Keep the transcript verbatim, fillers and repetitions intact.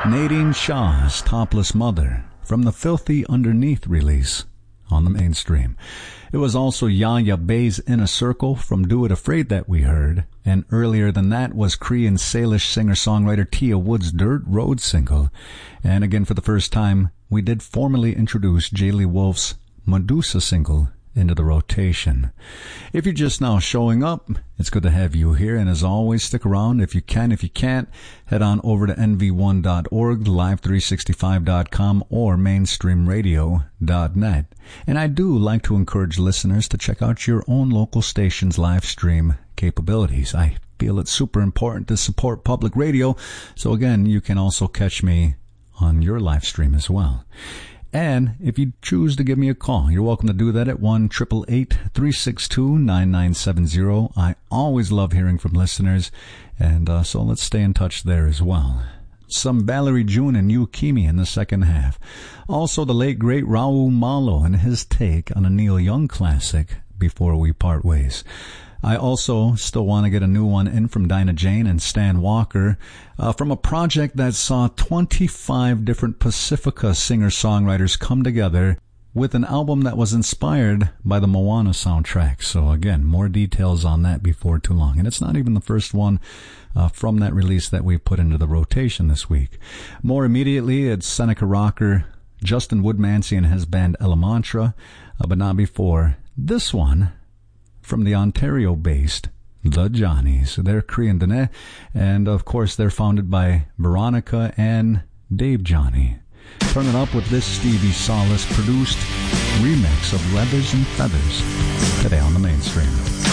Nadine Shaw's Topless Mother from the Filthy Underneath release on the Mainstream. It was also Yaya Bay's Inner Circle from Do It Afraid that we heard, and earlier than that was Cree and Salish singer-songwriter Tia Wood's Dirt Road single. And again, for the first time, we did formally introduce Jaylee Wolf's Medusa single into the rotation. If you're just now showing up, it's good to have you here, and as always, stick around if you can. If you can't, head on over to N V one dot org, live three sixty-five dot com, or mainstream radio dot net. And I do like to encourage listeners to check out your own local station's live stream capabilities. I feel it's super important to support public radio, so again, you can also catch me on your live stream as well. And if you choose to give me a call, you're welcome to do that at one eight eight eight, three six two, nine nine seven zero. I always love hearing from listeners, and uh, so let's stay in touch there as well. Some Valerie June and Yukimi in the second half. Also the late, great Raul Malo and his take on a Neil Young classic, Before We Part Ways. I also still want to get a new one in from Dinah Jane and Stan Walker uh, from a project that saw twenty-five different Pacifica singer-songwriters come together with an album that was inspired by the Moana soundtrack. So again, more details on that before too long. And it's not even the first one uh, from that release that we put into the rotation this week. More immediately, it's Seneca rocker Justin Woodmansey and his band Elemantra, uh, but not before this one from the Ontario-based The Johnnies. They're Cree and Dene, and of course they're founded by Veronica and Dave Johnny. Turn it up with this Stevie Salas produced remix of Leathers and Feathers today on the Mainstream.